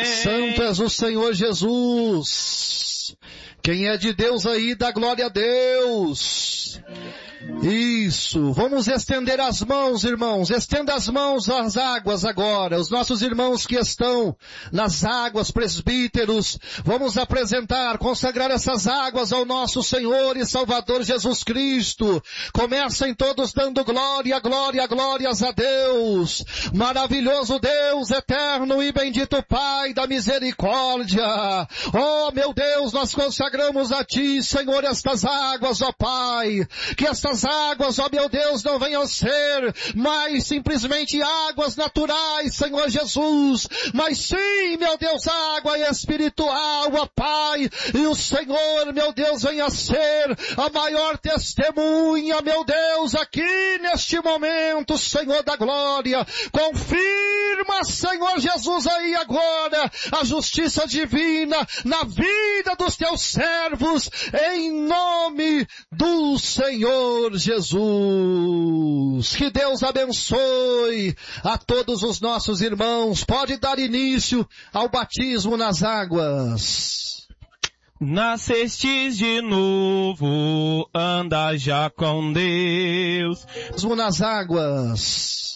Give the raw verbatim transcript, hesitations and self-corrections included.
Santo és o Senhor Jesus. Quem é de Deus aí, dá glória a Deus. Isso, vamos estender as mãos, irmãos, estenda as mãos às águas agora, os nossos irmãos que estão nas águas, presbíteros, vamos apresentar, consagrar essas águas ao nosso Senhor e Salvador Jesus Cristo. Comecem todos dando glória, glória, glórias a Deus, maravilhoso Deus, eterno e bendito Pai da misericórdia. Oh meu Deus, nós consagramos a Ti, Senhor, estas águas, ó Pai, que estas águas, ó meu Deus, não venham ser mais simplesmente águas naturais, Senhor Jesus, mas sim, meu Deus, água espiritual, ó Pai, e o Senhor, meu Deus, venha ser a maior testemunha, meu Deus, aqui neste momento, Senhor da glória. Confirma, Senhor Jesus, aí agora a justiça divina na vida dos teus servos, em nome do Senhor Jesus. Que Deus abençoe a todos os nossos irmãos. Pode dar início ao batismo nas águas. Nascestes de novo, anda já com Deus. Batismo nas águas.